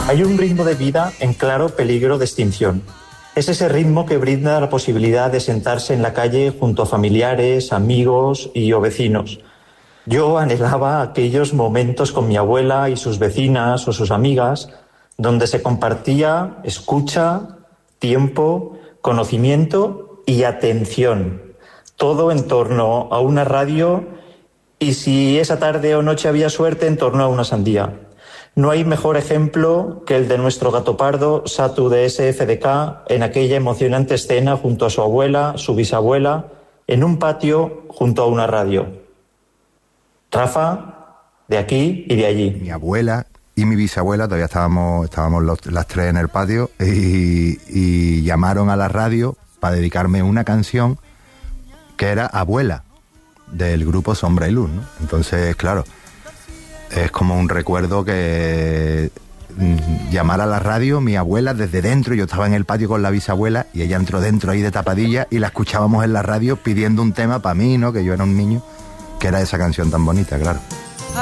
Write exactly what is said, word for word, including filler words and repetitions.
Hay un ritmo de vida en claro peligro de extinción. Es ese ritmo que brinda la posibilidad de sentarse en la calle junto a familiares, amigos y o vecinos. Yo anhelaba aquellos momentos con mi abuela y sus vecinas o sus amigas, donde se compartía escucha, tiempo, conocimiento y atención. Todo en torno a una radio y, si esa tarde o noche había suerte, en torno a una sandía. No hay mejor ejemplo que el de nuestro gato pardo, Satu de S F D K, en aquella emocionante escena junto a su abuela, su bisabuela, en un patio junto a una radio. Rafa, de aquí y de allí. Mi abuela y mi bisabuela, todavía estábamos, estábamos los, las tres en el patio, y, y llamaron a la radio para dedicarme una canción que era Abuela, del grupo Sombra y Luz, ¿no? Entonces, claro, es como un recuerdo que mm, llamar a la radio, mi abuela desde dentro, yo estaba en el patio con la bisabuela y ella entró dentro ahí de tapadilla y la escuchábamos en la radio pidiendo un tema para mí, ¿no? Que yo era un niño, que era esa canción tan bonita, claro.